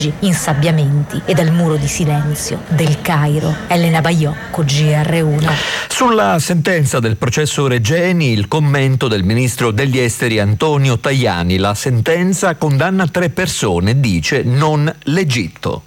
insabbiamenti e dal muro di silenzio del Cairo. Elena Baiocco, GR1. Sulla sentenza del processo Regeni, il commento del ministro degli esteri Antonio Tajani. La sentenza condanna 3 persone, dice non l'Egitto.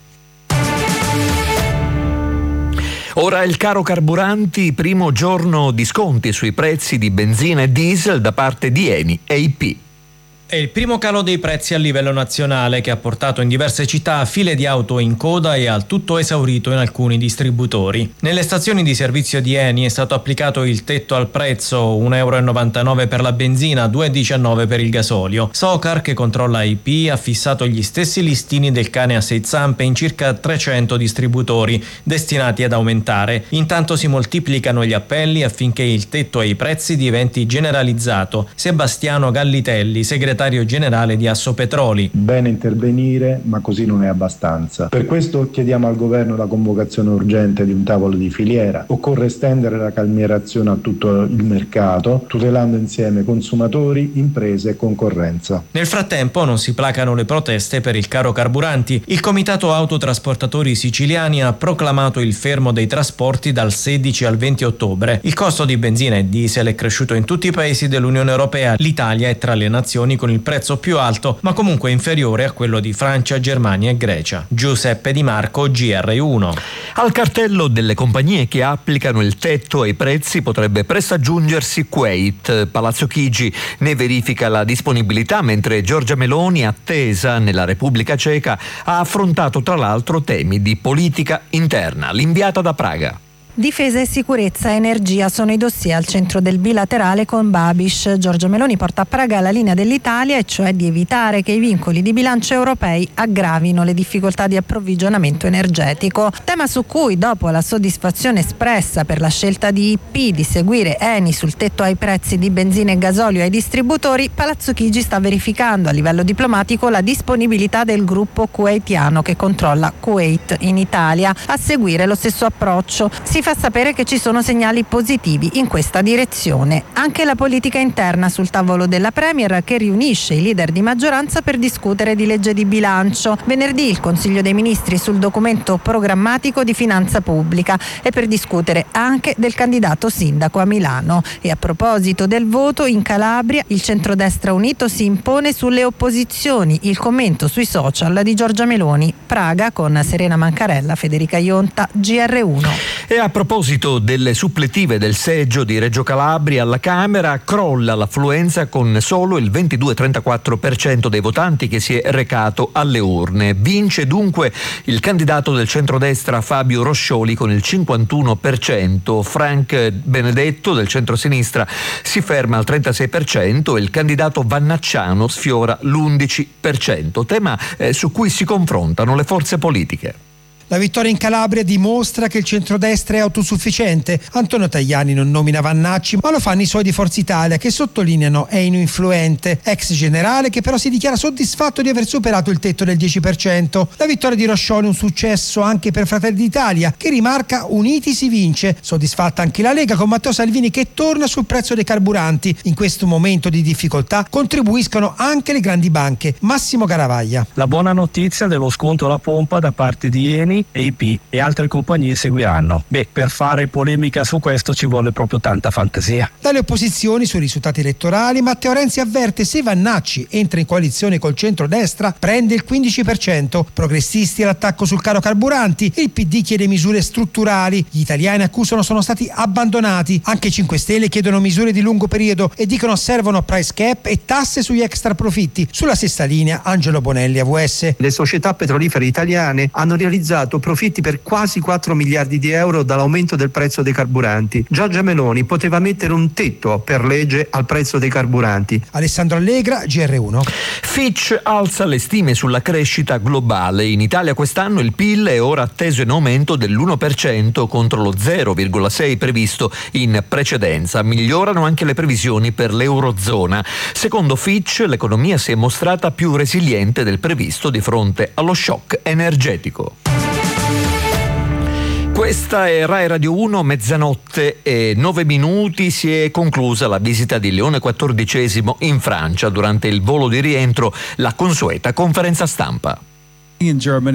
Ora il caro carburanti, primo giorno di sconti sui prezzi di benzina e diesel da parte di Eni e IP. È il primo calo dei prezzi a livello nazionale che ha portato in diverse città file di auto in coda e al tutto esaurito in alcuni distributori. Nelle stazioni di servizio di Eni è stato applicato il tetto al prezzo, €1,99 per la benzina, €2,19 per il gasolio. Socar, che controlla IP, ha fissato gli stessi listini del cane a 6 zampe in circa 300 distributori, destinati ad aumentare. Intanto si moltiplicano gli appelli affinché il tetto ai prezzi diventi generalizzato. Sebastiano Gallitelli, segretario generale di Assopetroli. Bene intervenire, ma così non è abbastanza. Per questo chiediamo al governo la convocazione urgente di un tavolo di filiera. Occorre estendere la calmierazione a tutto il mercato, tutelando insieme consumatori, imprese e concorrenza. Nel frattempo non si placano le proteste per il caro carburanti. Il Comitato Autotrasportatori Siciliani ha proclamato il fermo dei trasporti dal 16 al 20 ottobre. Il costo di benzina e diesel è cresciuto in tutti i paesi dell'Unione Europea. L'Italia è tra le nazioni con il prezzo più alto, ma comunque inferiore a quello di Francia, Germania e Grecia. Giuseppe Di Marco, GR1. Al cartello delle compagnie che applicano il tetto ai prezzi potrebbe presto aggiungersi Kuwait. Palazzo Chigi ne verifica la disponibilità, mentre Giorgia Meloni, attesa nella Repubblica Ceca, ha affrontato tra l'altro temi di politica interna. L'inviata da Praga. Difesa e sicurezza e energia sono i dossier al centro del bilaterale con Babiš. Giorgia Meloni porta a Praga la linea dell'Italia, e cioè di evitare che i vincoli di bilancio europei aggravino le difficoltà di approvvigionamento energetico. Tema su cui, dopo la soddisfazione espressa per la scelta di IP di seguire Eni sul tetto ai prezzi di benzina e gasolio ai distributori, Palazzo Chigi sta verificando a livello diplomatico la disponibilità del gruppo kuwaitiano che controlla Kuwait in Italia a seguire lo stesso approccio. Si fa sapere che ci sono segnali positivi in questa direzione. Anche la politica interna sul tavolo della Premier, che riunisce i leader di maggioranza per discutere di legge di bilancio. Venerdì il Consiglio dei Ministri sul documento programmatico di finanza pubblica e per discutere anche del candidato sindaco a Milano. E a proposito del voto, in Calabria il centrodestra unito si impone sulle opposizioni. Il commento sui social di Giorgia Meloni. Praga con Serena Mancarella, Federica Ionta, GR1. E a proposito delle suppletive del seggio di Reggio Calabria alla Camera, crolla l'affluenza con solo il 22,34% dei votanti che si è recato alle urne. Vince dunque il candidato del centrodestra Fabio Roscioli con il 51%, Frank Benedetto del centrosinistra si ferma al 36% e il candidato Vannacciano sfiora l'11%, tema su cui si confrontano le forze politiche. La vittoria in Calabria dimostra che il centrodestra è autosufficiente. Antonio Tajani non nomina Vannacci, ma lo fanno i suoi di Forza Italia, che sottolineano è influente, ex generale che però si dichiara soddisfatto di aver superato il tetto del 10%. La vittoria di Roscioli è un successo anche per Fratelli d'Italia, che rimarca uniti si vince. Soddisfatta anche la Lega con Matteo Salvini che torna sul prezzo dei carburanti. In questo momento di difficoltà contribuiscono anche le grandi banche. Massimo Garavaglia. La buona notizia dello sconto alla pompa da parte di Eni, IP e altre compagnie seguiranno. Per fare polemica su questo ci vuole proprio tanta fantasia. Dalle opposizioni sui risultati elettorali, Matteo Renzi avverte: se Vannacci entra in coalizione col centrodestra prende il 15%. Progressisti all'attacco sul caro carburanti, il PD chiede misure strutturali. Gli italiani accusano sono stati abbandonati. Anche 5 Stelle chiedono misure di lungo periodo e dicono servono price cap e tasse sugli extra profitti. Sulla stessa linea Angelo Bonelli, AVS. Le società petrolifere italiane hanno realizzato profitti per quasi 4 miliardi di euro dall'aumento del prezzo dei carburanti. Giorgia Meloni poteva mettere un tetto per legge al prezzo dei carburanti. Alessandro Allegra, GR1. Fitch alza le stime sulla crescita globale. In Italia quest'anno il PIL è ora atteso in aumento dell'1% contro lo 0,6 previsto in precedenza. Migliorano anche le previsioni per l'Eurozona. Secondo Fitch l'economia si è mostrata più resiliente del previsto di fronte allo shock energetico. Questa è Rai Radio 1, mezzanotte e 9 minuti. Si è conclusa la visita di Leone XIV in Francia. Durante il volo di rientro la consueta conferenza stampa. in Germany.